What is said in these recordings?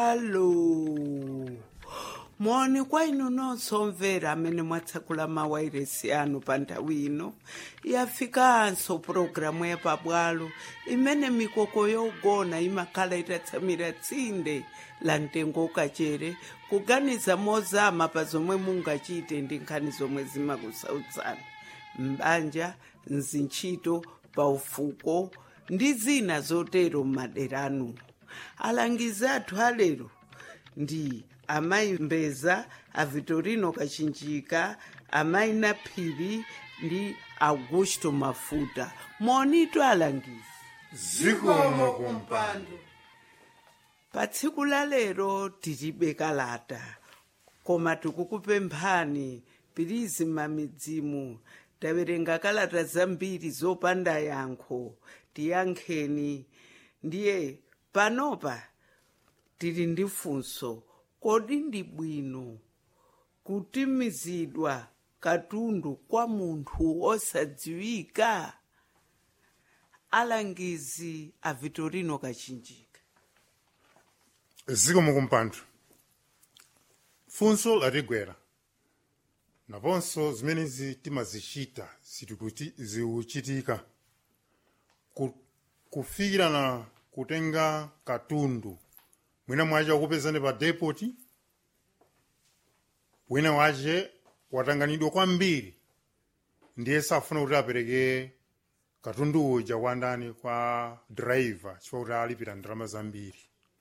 Alo. Mwoni kwa inu nonsomvera amene mwatsakula mawairesi anu pa nthawi ino yafikanso pulogalamu ya pabwalo imene mikoko yogona imakhala itatsamira tsinde la mtengo ukachere kuganiza mozama pa zomwe mungachite ndi nkhani zomwe zimakusautsani m'banja, mzintchito, pa ufuko ndi zina zotero m'madera anu. Alangizi athu alero ndi amayi Mbeza, a Vitorino Kachinjika, amayi Naphiri ndi Augusto Mafuta. Monito alangizi. Zikomo kumpando. Pa tsiku la lero tilibe kalata, koma tikukupemphani pilizi mamidzimu tawerenga kalata zambiri zopanda yankho, tiyankheni. Ndiye panopa tili ndi funso, kodi ndi bwino kutumizidwa katundu kwa munthu osadziwika? Alangizi a Vitorino Kachinjika. Zikomo kumpando. Funso latigwera. Naponso zimenezi timazichita sitikuti ziuchitika. Kufikirana kutenga katundu. Mwina mwaje wakupezani pa depoti. Wina waje watanganidwa kwambiri. Ndiye safuna kuti apereke katundu uja wandani kwa driver chifukwa kuti alipira ndalama zambiri.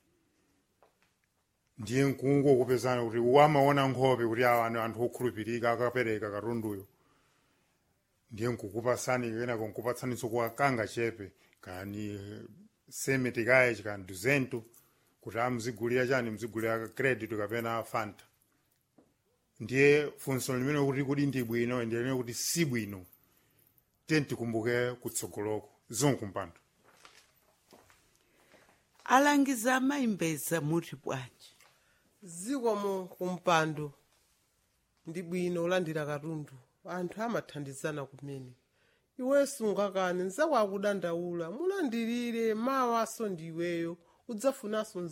Ndiye nkungo kupezana kuti wamaona nkhope kuti anthu okhulupirika akapereka katunduyo. Ndiye nkukupasani kena kunkupatsanitso kwa kanga chepe kani semeti kaye chikani 200 kuti mzigulira chani mzigulira credit kapena Fanta. Ndiye funso limene kuti kudi ndi bwino ndiye kuti si bwino. Tenti kumbuke kutsogoloko zonkumpando. Alangiza amayi Mbeza muti bwanji. Zikomo kumpando ndi bwino olandira katundu anthu amathandizana kumene. Iwe sungakane nzakwakudandaula mulandirire mawaso ndiweyo udzafunanso